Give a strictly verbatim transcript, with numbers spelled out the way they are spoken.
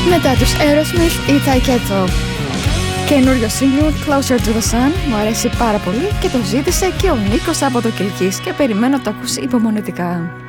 Μετά τους Aerosmith, η Taiketo. Καινούριο single, Closer to the Sun, μου αρέσει πάρα πολύ και το ζήτησε και ο Νίκος από το Κιλκής και περιμένω το ακούσει υπομονετικά.